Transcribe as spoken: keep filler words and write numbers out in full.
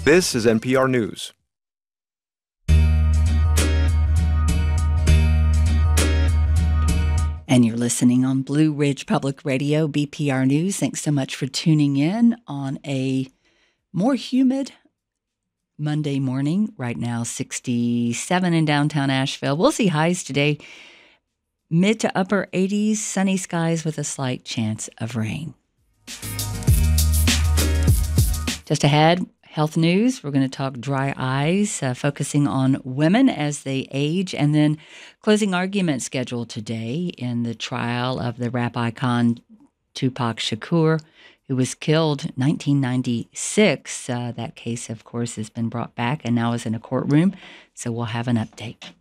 This is N P R News. And you're listening on Blue Ridge Public Radio, B P R News. Thanks so much for tuning in on a more humid Monday morning. Right now, sixty-seven in downtown Asheville. We'll see highs today, mid to upper eighties, sunny skies with a slight chance of rain. Just ahead, health news. We're going to talk dry eyes, uh, focusing on women as they age, and then closing argument scheduled today in the trial of the rap icon Tupac Shakur, who was killed in nineteen ninety-six. Uh, that case, of course, has been brought back and now is in a courtroom, so we'll have an update.